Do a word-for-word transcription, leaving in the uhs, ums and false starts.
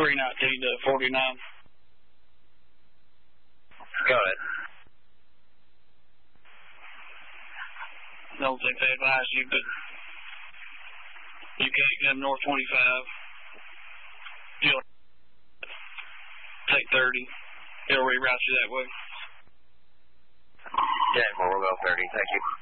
three nineteen to forty-nine. Go ahead. I don't think they advise you, but you can't come north twenty-five. You'll take thirty. It'll reroute you that way. ten four, we'll go thirty. Thank you.